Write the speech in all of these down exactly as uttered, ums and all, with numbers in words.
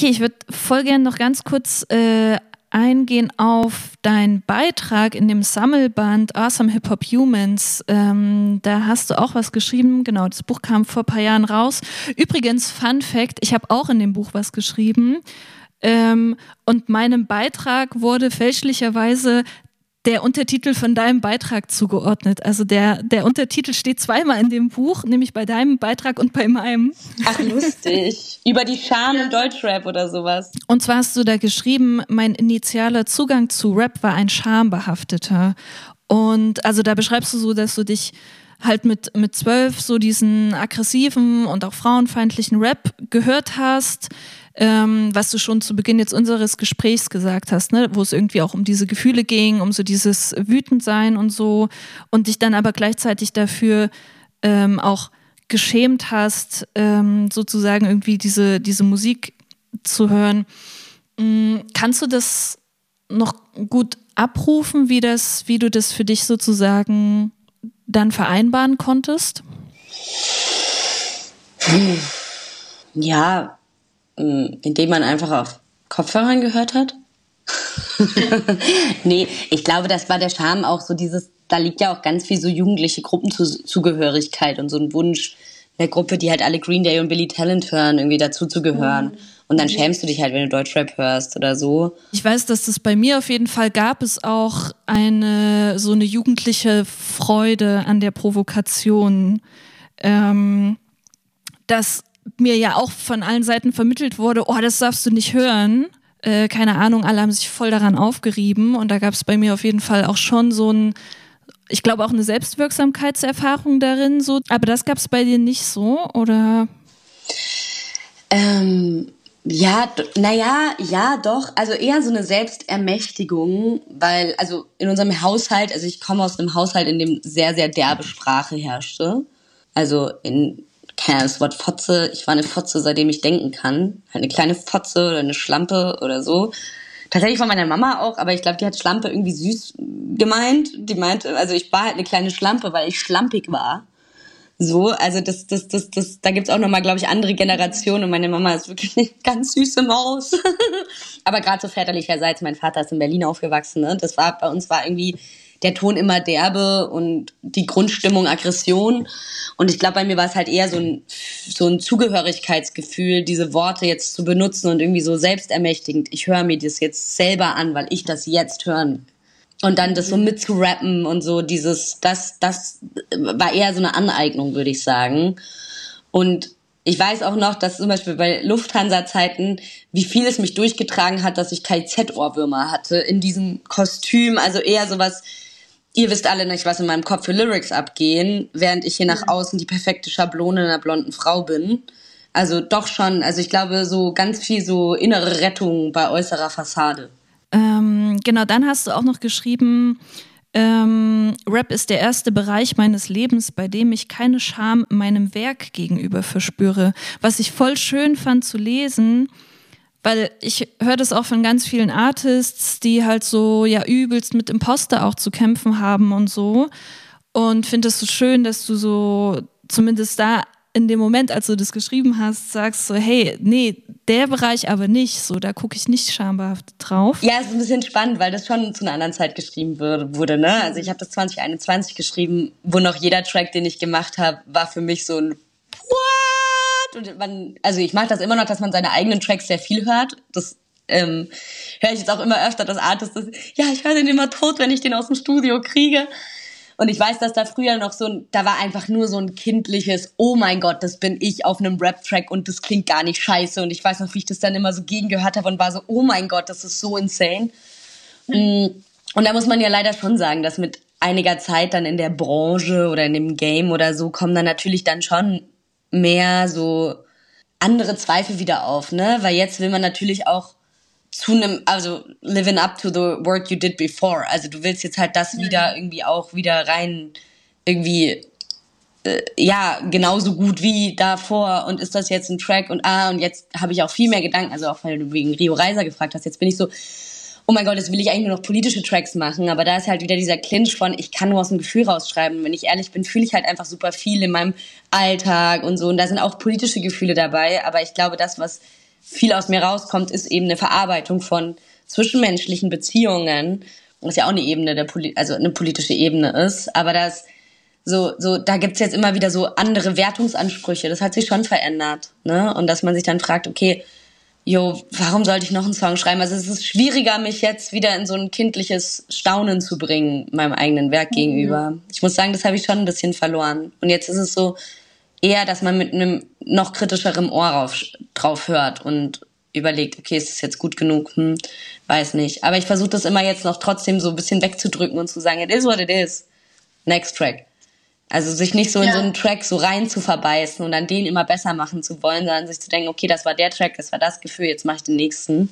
Okay, ich würde voll gerne noch ganz kurz äh, eingehen auf deinen Beitrag in dem Sammelband Awesome Hip-Hop Humans. Ähm, da hast du auch was geschrieben. Genau, das Buch kam vor ein paar Jahren raus. Übrigens, Fun Fact, ich habe auch in dem Buch was geschrieben. Ähm, und meinem Beitrag wurde fälschlicherweise der Untertitel von deinem Beitrag zugeordnet. Also der, der Untertitel steht zweimal in dem Buch, nämlich bei deinem Beitrag und bei meinem. Ach, lustig. Über die Scham im Deutschrap oder sowas. Und zwar hast du da geschrieben, mein initialer Zugang zu Rap war ein schambehafteter. Und also da beschreibst du so, dass du dich halt mit, mit zwölf so diesen aggressiven und auch frauenfeindlichen Rap gehört hast, ähm, was du schon zu Beginn jetzt unseres Gesprächs gesagt hast, ne, wo es irgendwie auch um diese Gefühle ging, um so dieses Wütendsein und so, und dich dann aber gleichzeitig dafür ähm, auch geschämt hast, ähm, sozusagen irgendwie diese, diese Musik zu hören. Mhm. Kannst du das noch gut abrufen, wie das, wie du das für dich sozusagen dann vereinbaren konntest? Hm. Ja, indem man einfach auf Kopfhörern gehört hat. Nee, ich glaube, das war der Charme auch so dieses, da liegt ja auch ganz viel so jugendliche Gruppenzugehörigkeit und so ein Wunsch der Gruppe, die halt alle Green Day und Billy Talent hören, irgendwie dazu zu gehören. Mhm. Und dann schämst du dich halt, wenn du Deutschrap hörst oder so. Ich weiß, dass das bei mir auf jeden Fall gab es auch eine so eine jugendliche Freude an der Provokation, ähm, dass mir ja auch von allen Seiten vermittelt wurde, oh, das darfst du nicht hören. Äh, keine Ahnung, alle haben sich voll daran aufgerieben, und da gab es bei mir auf jeden Fall auch schon so ein, ich glaube auch eine Selbstwirksamkeitserfahrung darin, so. Aber das gab es bei dir nicht so, oder? Ähm, ja, naja, ja doch, also eher so eine Selbstermächtigung, weil, also in unserem Haushalt, also ich komme aus einem Haushalt, in dem sehr, sehr derbe Sprache herrschte. Also in das Wort Fotze, ich war eine Fotze, seitdem ich denken kann. Halt eine kleine Fotze oder eine Schlampe oder so. Tatsächlich von meiner Mama auch, aber ich glaube, die hat Schlampe irgendwie süß gemeint. Die meinte, also ich war halt eine kleine Schlampe, weil ich schlampig war. So, also das, das, das, das, da gibt's auch nochmal, glaube ich, andere Generationen, und meine Mama ist wirklich eine ganz süße Maus. Aber gerade so väterlicherseits, mein Vater ist in Berlin aufgewachsen, ne? Das war, bei uns war irgendwie der Ton immer derbe und die Grundstimmung Aggression. Und ich glaube, bei mir war es halt eher so ein, so ein Zugehörigkeitsgefühl, diese Worte jetzt zu benutzen und irgendwie so selbstermächtigend. Ich höre mir das jetzt selber an, weil ich das jetzt hören. Und dann das so mitzurappen und so dieses, das, das war eher so eine Aneignung, würde ich sagen. Und ich weiß auch noch, dass zum Beispiel bei Lufthansa-Zeiten, wie viel es mich durchgetragen hat, dass ich K Z-Ohrwürmer hatte in diesem Kostüm. Also eher sowas, ihr wisst alle nicht, was in meinem Kopf für Lyrics abgehen, während ich hier nach außen die perfekte Schablone einer blonden Frau bin. Also doch schon, also ich glaube, so ganz viel so innere Rettung bei äußerer Fassade. Ähm, genau, dann hast du auch noch geschrieben, ähm, Rap ist der erste Bereich meines Lebens, bei dem ich keine Scham meinem Werk gegenüber verspüre. Was ich voll schön fand zu lesen, weil ich höre das auch von ganz vielen Artists, die halt so ja übelst mit Imposter auch zu kämpfen haben und so. Und finde es so schön, dass du so zumindest da in dem Moment, als du das geschrieben hast, sagst so, hey, nee, der Bereich aber nicht, so, da gucke ich nicht schambehaftet drauf. Ja, es ist ein bisschen spannend, weil das schon zu einer anderen Zeit geschrieben wurde, ne? Also ich habe das zwanzig einundzwanzig geschrieben, wo noch jeder Track, den ich gemacht habe, war für mich so ein What? Und man, also ich mache das immer noch, dass man seine eigenen Tracks sehr viel hört. Das ähm, höre ich jetzt auch immer öfter, dass Artists, das, ja, ich höre den immer tot, wenn ich den aus dem Studio kriege. Und ich weiß, dass da früher noch so ein, da war einfach nur so ein kindliches, oh mein Gott, das bin ich auf einem Rap-Track und das klingt gar nicht scheiße. Und ich weiß noch, wie ich das dann immer so gegengehört habe und war so, oh mein Gott, das ist so insane. Mhm. Und da muss man ja leider schon sagen, dass mit einiger Zeit dann in der Branche oder in dem Game oder so kommen dann natürlich dann schon mehr so andere Zweifel wieder auf, ne? Weil jetzt will man natürlich auch zu einem, also living up to the work you did before. Also du willst jetzt halt das wieder irgendwie auch wieder rein irgendwie äh, ja, genauso gut wie davor, und ist das jetzt ein Track und ah, und jetzt habe ich auch viel mehr Gedanken, also auch weil du wegen Rio Reiser gefragt hast, jetzt bin ich so, oh mein Gott, jetzt will ich eigentlich nur noch politische Tracks machen, aber da ist halt wieder dieser Clinch von, ich kann nur aus dem Gefühl rausschreiben. Wenn ich ehrlich bin, fühle ich halt einfach super viel in meinem Alltag und so, und da sind auch politische Gefühle dabei, aber ich glaube, das, was viel aus mir rauskommt, ist eben eine Verarbeitung von zwischenmenschlichen Beziehungen, was ja auch eine Ebene der Poli- also eine politische Ebene ist, aber das so so da gibt's jetzt immer wieder so andere Wertungsansprüche, das hat sich schon verändert, ne? Und dass man sich dann fragt, okay, jo, warum sollte ich noch einen Song schreiben? Also es ist schwieriger, mich jetzt wieder in so ein kindliches Staunen zu bringen, meinem eigenen Werk mhm. gegenüber. Ich muss sagen, das habe ich schon ein bisschen verloren. Und jetzt ist es so eher, dass man mit einem noch kritischeren Ohr drauf, drauf hört und überlegt, okay, ist das jetzt gut genug? Hm, weiß nicht. Aber ich versuche das immer jetzt noch trotzdem so ein bisschen wegzudrücken und zu sagen, it is what it is. Next track. Also sich nicht so ja. in so einen Track so rein zu verbeißen und dann den immer besser machen zu wollen, sondern sich zu denken, okay, das war der Track, das war das Gefühl, jetzt mache ich den nächsten.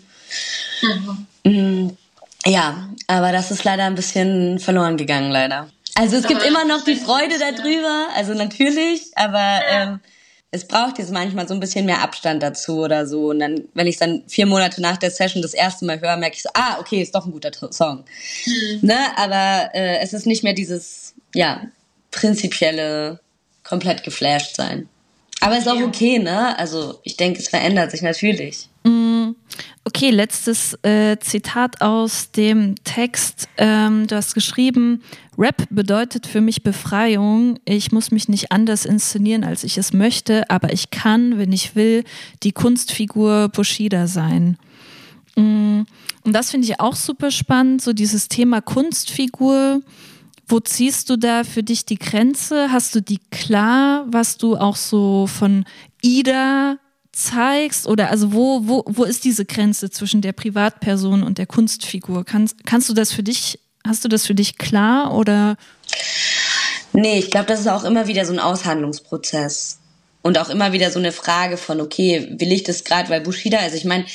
Mhm. Ja, aber das ist leider ein bisschen verloren gegangen, leider. Also es gibt immer noch die Freude darüber, also natürlich, aber ja. ähm, es braucht jetzt manchmal so ein bisschen mehr Abstand dazu oder so. Und dann, wenn ich es dann vier Monate nach der Session das erste Mal höre, merke ich so, ah, okay, ist doch ein guter Song. Mhm. Ne? Aber äh, es ist nicht mehr dieses, ja, prinzipielle, komplett geflasht sein. Aber ist auch okay, ne? Also ich denke, es verändert sich natürlich. Okay, letztes äh, Zitat aus dem Text. Ähm, du hast geschrieben, Rap bedeutet für mich Befreiung. Ich muss mich nicht anders inszenieren, als ich es möchte, aber ich kann, wenn ich will, die Kunstfigur Bushido sein. Und das finde ich auch super spannend, so dieses Thema Kunstfigur. Wo ziehst du da für dich die Grenze? Hast du die klar, was du auch so von Ida zeigst? Oder also wo, wo, wo ist diese Grenze zwischen der Privatperson und der Kunstfigur? Kannst, kannst du das für dich, hast du das für dich klar oder? Nee, ich glaube, das ist auch immer wieder so ein Aushandlungsprozess. Und auch immer wieder so eine Frage von, okay, will ich das gerade, weil Bushido, also ich meine,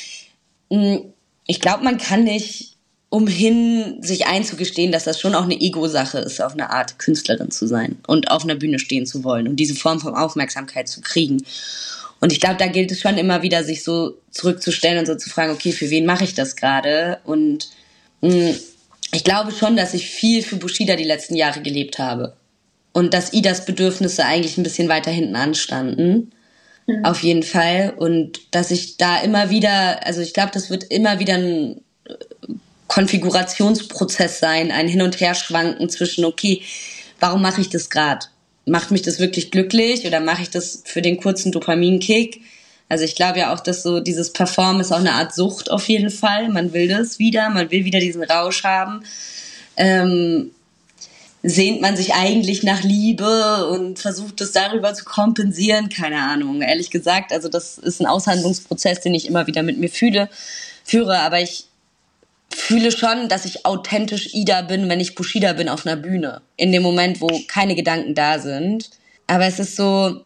ich glaube, man kann nicht umhin, sich einzugestehen, dass das schon auch eine Ego-Sache ist, auf eine Art Künstlerin zu sein und auf einer Bühne stehen zu wollen und diese Form von Aufmerksamkeit zu kriegen. Und ich glaube, da gilt es schon immer wieder, sich so zurückzustellen und so zu fragen, okay, für wen mache ich das gerade? Und mh, ich glaube schon, dass ich viel für Bushido die letzten Jahre gelebt habe. Und dass Idas Bedürfnisse eigentlich ein bisschen weiter hinten anstanden. Mhm. Auf jeden Fall. Und dass ich da immer wieder, also ich glaube, das wird immer wieder ein Konfigurationsprozess sein, ein Hin- und Herschwanken zwischen, okay, warum mache ich das gerade? Macht mich das wirklich glücklich oder mache ich das für den kurzen Dopaminkick? Also ich glaube ja auch, dass so dieses Performen ist auch eine Art Sucht auf jeden Fall. Man will das wieder, man will wieder diesen Rausch haben. Ähm, sehnt man sich eigentlich nach Liebe und versucht es darüber zu kompensieren? Keine Ahnung, ehrlich gesagt. Also das ist ein Aushandlungsprozess, den ich immer wieder mit mir fühle, führe, aber ich fühle schon, dass ich authentisch Ida bin, wenn ich Bushido bin auf einer Bühne. In dem Moment, wo keine Gedanken da sind. Aber es ist so,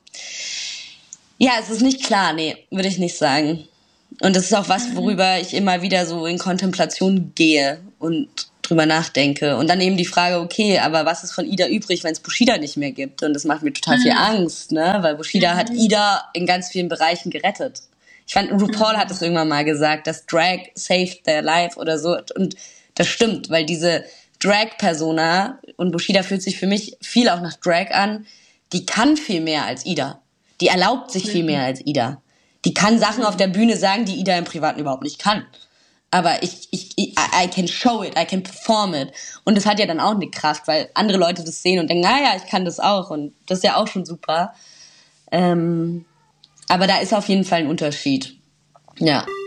ja, es ist nicht klar, nee, würde ich nicht sagen. Und das ist auch was, worüber ich immer wieder so in Kontemplation gehe und drüber nachdenke. Und dann eben die Frage, okay, aber was ist von Ida übrig, wenn es Bushido nicht mehr gibt? Und das macht mir total viel Angst, ne? Weil Bushido mhm. hat Ida in ganz vielen Bereichen gerettet. Ich fand, RuPaul hat es irgendwann mal gesagt, dass Drag saved their life oder so. Und das stimmt, weil diese Drag-Persona, und Bushido fühlt sich für mich viel auch nach Drag an, die kann viel mehr als Ida. Die erlaubt sich viel mehr als Ida. Die kann Sachen auf der Bühne sagen, die Ida im Privaten überhaupt nicht kann. Aber ich, ich, ich I can show it, I can perform it. Und das hat ja dann auch eine Kraft, weil andere Leute das sehen und denken, naja, ich kann das auch. Und das ist ja auch schon super. Ähm... Aber da ist auf jeden Fall ein Unterschied. Ja.